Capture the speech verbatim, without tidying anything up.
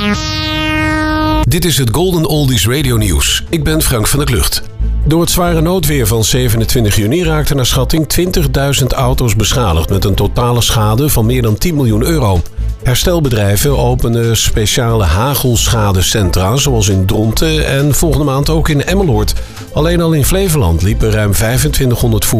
Dit is het Golden Oldies Radio Nieuws. Ik ben Frank van der Klucht. Door het zware noodweer van zevenentwintig juni raakten naar schatting twintigduizend auto's beschadigd met een totale schade van meer dan tien miljoen euro. Herstelbedrijven openen speciale hagelschadecentra zoals in Dronten en volgende maand ook in Emmeloord. Alleen al in Flevoland liepen ruim vijfentwintighonderd voertuigen